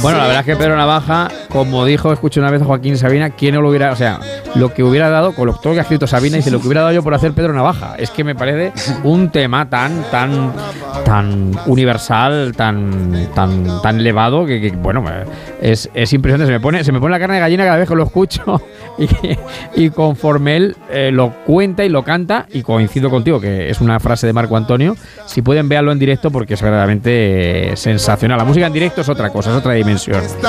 Bueno, la verdad es que Pedro Navaja, como dijo, escuché una vez a Joaquín Sabina, ¿quién no lo hubiera, o sea, lo que hubiera dado, con todo lo que ha escrito Sabina, dice, lo que hubiera dado yo por hacer Pedro Navaja? Es que me parece un tema tan universal, tan elevado, que bueno, es impresionante. Se me pone la carne de gallina cada vez que lo escucho y conforme él lo cuenta y lo canta, y coincido contigo, que es una frase de Marco Antonio, si pueden, véanlo en directo porque es verdaderamente sensacional. La música en directo es otra cosa, es otra dimensión.